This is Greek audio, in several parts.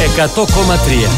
100,3.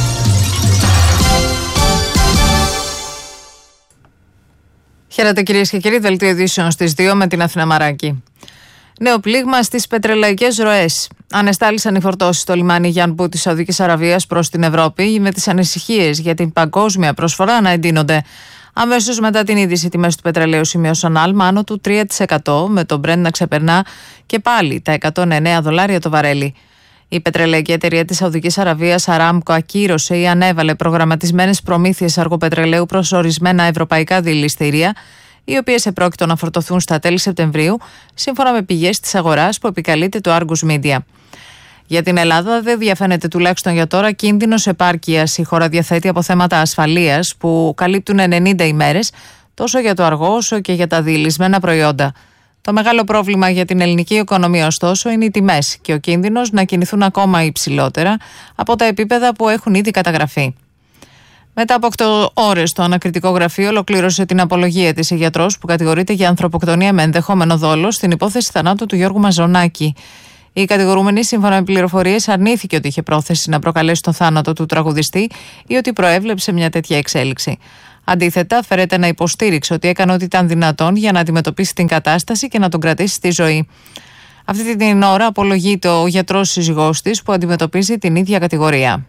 Χαίρετε κυρίες και κύριοι, δελτίο ειδήσεων στις 2 με την Αθηνά Μαράκη. Νέο πλήγμα στις πετρελαϊκές ροές. Ανεστάλησαν οι φορτώσεις στο λιμάνι Γιανμπού της Σαουδικής Αραβίας προς την Ευρώπη, με τις ανησυχίες για την παγκόσμια προσφορά να εντείνονται. Αμέσως μετά την είδηση, οι τιμές του πετρελαίου σημείωσαν άλμα άνω του 3%, με το Brent να ξεπερνά και πάλι τα $109 το βαρέλι. Η πετρελαϊκή εταιρεία της Σαουδικής Αραβίας, Aramco, ακύρωσε ή ανέβαλε προγραμματισμένες προμήθειες αργοπετρελαίου προς ορισμένα ευρωπαϊκά δηληστήρια, οι οποίες επρόκειτο να φορτωθούν στα τέλη Σεπτεμβρίου, σύμφωνα με πηγές της αγοράς που επικαλείται το Argus Media. Για την Ελλάδα δεν διαφαίνεται, τουλάχιστον για τώρα, κίνδυνος επάρκειας. Η χώρα διαθέτει αποθέματα ασφαλείας που καλύπτουν 90 ημέρες, τόσο για το αργό όσο και για τα διηλυσμένα προϊόντα. Το μεγάλο πρόβλημα για την ελληνική οικονομία, ωστόσο, είναι οι τιμές και ο κίνδυνος να κινηθούν ακόμα υψηλότερα από τα επίπεδα που έχουν ήδη καταγραφεί. Μετά από 8 ώρες, το ανακριτικό γραφείο ολοκλήρωσε την απολογία της. Η γιατρός που κατηγορείται για ανθρωποκτονία με ενδεχόμενο δόλο στην υπόθεση θανάτου του Γιώργου Μαζονάκη. Η κατηγορούμενη, σύμφωνα με πληροφορίες, αρνήθηκε ότι είχε πρόθεση να προκαλέσει τον θάνατο του τραγουδιστή ή ότι προέβλεψε μια τέτοια εξέλιξη. Αντίθετα, φέρεται να υποστήριξε ότι έκανε ό,τι ήταν δυνατόν για να αντιμετωπίσει την κατάσταση και να τον κρατήσει στη ζωή. Αυτή την ώρα απολογείται ο γιατρός σύζυγός της που αντιμετωπίζει την ίδια κατηγορία.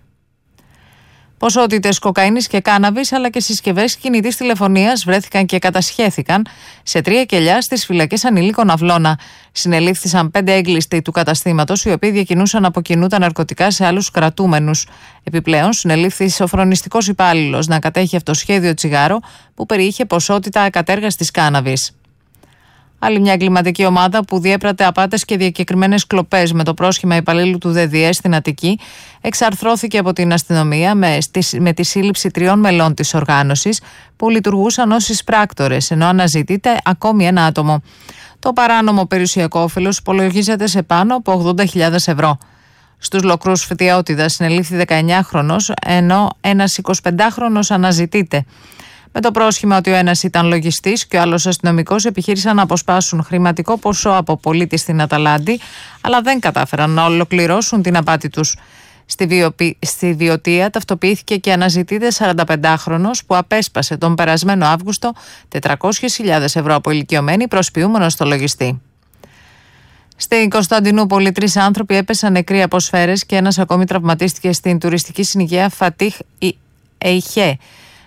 Ποσότητες κοκαίνης και κάναβης αλλά και συσκευές κινητής τηλεφωνίας βρέθηκαν και κατασχέθηκαν σε 3 κελιά στις φυλακές ανηλίκων Αυλώνα. Συνελήφθησαν 5 έγκλειστοι του καταστήματος, οι οποίοι διακινούσαν από κοινού τα ναρκωτικά σε άλλους κρατούμενους. Επιπλέον, συνελήφθη σοφρονιστικός υπάλληλος να κατέχει αυτοσχέδιο τσιγάρο που περιείχε ποσότητα ακατέργαστης κάναβης. Άλλη μια εγκληματική ομάδα που διέπρατε απάτες και διακεκριμένες κλοπές με το πρόσχημα υπαλλήλου του ΔΔΕ στην Αττική εξαρθρώθηκε από την αστυνομία με τη σύλληψη 3 μελών της οργάνωσης που λειτουργούσαν ως εισπράκτορες, ενώ αναζητείται ακόμη ένα άτομο. Το παράνομο περιουσιακό όφελος υπολογίζεται σε πάνω από 80.000 ευρώ. Στους Λοκρούς Φθιαώτιδας συνελήφθη 19χρονος, ενώ ένας 25χρονος αναζητείται. Με το πρόσχημα ότι ο ένας ήταν λογιστής και ο άλλος αστυνομικός, επιχείρησαν να αποσπάσουν χρηματικό ποσό από πολίτη στην Αταλάντη, αλλά δεν κατάφεραν να ολοκληρώσουν την απάτη τους. Στη Βιωτία ταυτοποιήθηκε και αναζητείται 45χρονος που απέσπασε τον περασμένο Αύγουστο 400.000 ευρώ από ηλικιωμένη προσποιούμενο στο λογιστή. Στην Κωνσταντινούπολη 3 άνθρωποι έπεσαν νεκροί από σφαίρες και ένας ακόμη τραυματίστηκε στην τουριστική συνοικία Φατίχ Εϊχέ.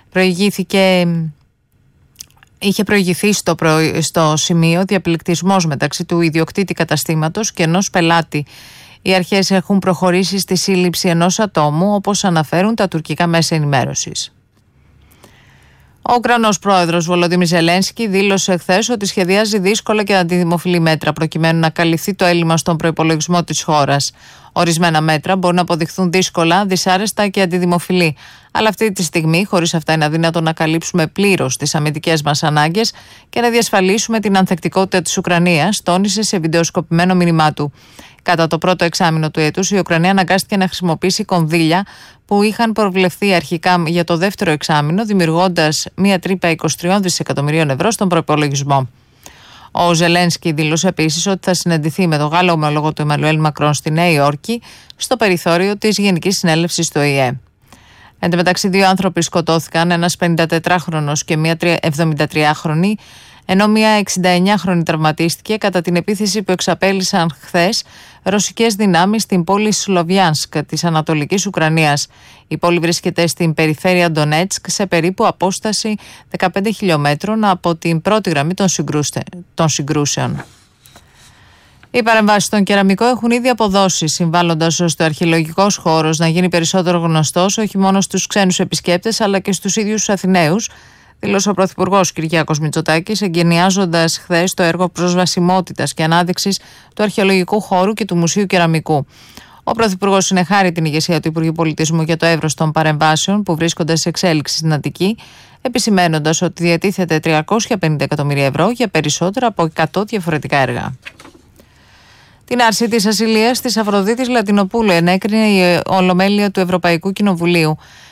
Είχε προηγηθεί στο σημείο διαπληκτισμός μεταξύ του ιδιοκτήτη καταστήματος και ενός πελάτη. Οι αρχές έχουν προχωρήσει στη σύλληψη ενός ατόμου, όπως αναφέρουν τα τουρκικά μέσα ενημέρωσης. Ο Ουκρανός πρόεδρος Βολοντίμιρ Ζελένσκι δήλωσε χθες ότι σχεδιάζει δύσκολα και αντιδημοφιλή μέτρα προκειμένου να καλυφθεί το έλλειμμα στον προϋπολογισμό της χώρας. Ορισμένα μέτρα μπορούν να αποδειχθούν δύσκολα, δυσάρεστα και αντιδημοφιλή. Αλλά αυτή τη στιγμή, χωρίς αυτά, είναι αδύνατο να καλύψουμε πλήρως τις αμυντικές μας ανάγκες και να διασφαλίσουμε την ανθεκτικότητα της Ουκρανίας, τόνισε σε βιντεοσκοπημένο μήνυμά του. Κατά το πρώτο εξάμηνο του έτους, η Ουκρανία αναγκάστηκε να χρησιμοποιήσει κονδύλια που είχαν προβλεφθεί αρχικά για το δεύτερο εξάμηνο, δημιουργώντας μια τρύπα 23 δισεκατομμυρίων ευρώ στον προϋπολογισμό. Ο Ζελένσκι δήλωσε επίσης ότι θα συναντηθεί με τον Γάλλο ομόλογο του Εμμανουέλ Μακρόν στη Νέα Υόρκη, στο περιθώριο της Γενικής Συνέλευσης του ΟΗΕ. Εν τω μεταξύ, 2 άνθρωποι σκοτώθηκαν, ένας 54χρονος και μια 73χρονη, ενώ μια 69χρονη τραυματίστηκε κατά την επίθεση που εξαπέλυσαν χθες ρωσικές δυνάμεις στην πόλη Σλοβιάνσκ της Ανατολικής Ουκρανίας. Η πόλη βρίσκεται στην περιφέρεια Ντονέτσκ, σε περίπου απόσταση 15 χιλιόμετρων από την πρώτη γραμμή των συγκρούσεων. Οι παρεμβάσεις στον κεραμικό έχουν ήδη αποδώσει, συμβάλλοντας ώστε ο αρχαιολογικός χώρος να γίνει περισσότερο γνωστός όχι μόνο στους ξένους επισκέπτες αλλά και στους ίδιους τους Αθηναίους, δήλωσε ο Πρωθυπουργός Κυριάκος Μητσοτάκης, εγκαινιάζοντας χθες το έργο προσβασιμότητας και ανάδειξης του αρχαιολογικού χώρου και του Μουσείου Κεραμικού. Ο Πρωθυπουργός συνεχάρη την ηγεσία του Υπουργείου Πολιτισμού για το εύρος των παρεμβάσεων που βρίσκονται σε εξέλιξη στην Αττική, επισημένοντας ότι διατίθεται 350 εκατομμύρια ευρώ για περισσότερα από 100 διαφορετικά έργα. Την άρση της ασυλίας της Αφροδίτης Λατινοπούλου ενέκρινε η Ολομέλεια του Ευρωπαϊκού Κοινοβουλίου.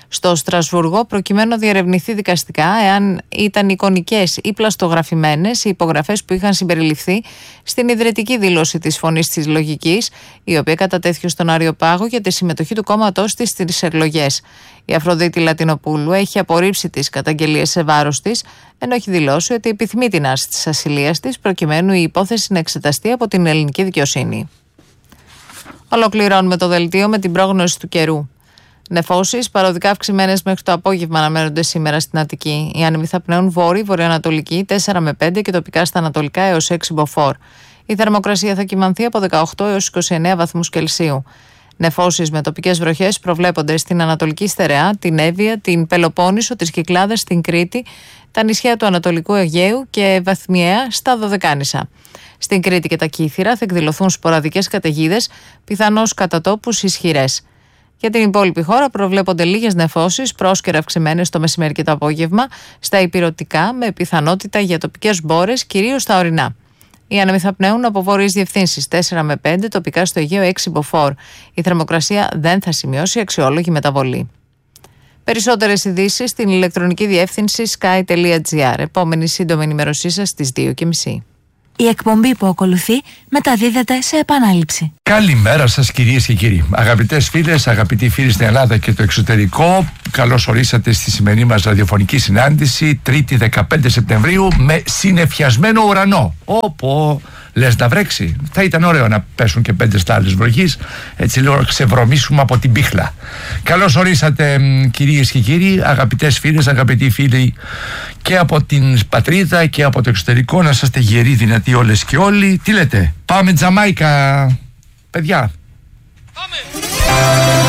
στο Στρασβούργο, προκειμένου να διερευνηθεί δικαστικά εάν ήταν εικονικές ή πλαστογραφημένες οι υπογραφές που είχαν συμπεριληφθεί στην ιδρυτική δήλωση της Φωνής της Λογικής, η οποία κατατέθηκε στον Αριοπάγο για τη συμμετοχή του κόμματός της στις εκλογές. Η Αφροδίτη Λατινοπούλου έχει απορρίψει τις καταγγελίες σε βάρος της, ενώ έχει δηλώσει ότι επιθυμεί την άρση της ασυλίας της, προκειμένου η υπόθεση να εξεταστεί από την ελληνική δικαιοσύνη. Ολοκληρώνουμε το δελτίο με την πρόγνωση του καιρού. Νεφώσεις παροδικά αυξημένες μέχρι το απόγευμα αναμένονται σήμερα στην Αττική. Οι άνεμοι θα πνέουν βόρειο-βορειοανατολική 4 με 5 και τοπικά στα ανατολικά έως 6 μποφόρ. Η θερμοκρασία θα κυμανθεί από 18 έως 29 βαθμούς Κελσίου. Νεφώσεις με τοπικές βροχές προβλέπονται στην Ανατολική Στερεά, την Εύβοια, την Πελοπόννησο, τις Κυκλάδες, την Κρήτη, τα νησιά του Ανατολικού Αιγαίου και βαθμιαία στα Δωδεκάνησα. Στην Κρήτη και τα Κύθυρα θα εκδηλωθούν σποραδικές καταιγίδες, πιθανώς κατά τόπους ισχυρές. Για την υπόλοιπη χώρα προβλέπονται λίγες νεφώσεις, πρόσκαιρα αυξημένες το μεσημέρι και το απόγευμα, στα ηπειρωτικά με πιθανότητα για τοπικές μπόρες, κυρίως στα ορεινά. Οι άνεμοι θα πνέουν από βόρειες διευθύνσεις 4 με 5, τοπικά στο Αιγαίο 6 μποφόρ. Η θερμοκρασία δεν θα σημειώσει αξιόλογη μεταβολή. Περισσότερες ειδήσεις στην ηλεκτρονική διεύθυνση sky.gr. Επόμενη σύντομη ενημέρωσή σας στις 2:30. Η εκπομπή που ακολουθεί μεταδίδεται σε επανάληψη. Καλημέρα σας κυρίες και κύριοι. Αγαπητές φίλες, αγαπητοί φίλοι στην Ελλάδα και το εξωτερικό, καλώς ορίσατε στη σημερινή μας ραδιοφωνική συνάντηση, 3η 15 Σεπτεμβρίου, με συννεφιασμένο ουρανό. Όπου λες να βρέξει. Θα ήταν ωραίο να πέσουν και 5 στάλες βροχής, έτσι λίγο ξεβρωμίσουμε από την πίχλα. Καλώς ορίσατε κυρίες και κύριοι, αγαπητές φίλες, αγαπητοί φίλοι και από την πατρίδα και από το εξωτερικό, να είσαστε γεροί, δυνατοί όλες και όλοι. Τι λέτε, πάμε Τζαμάικα, παιδιά? Πάμε!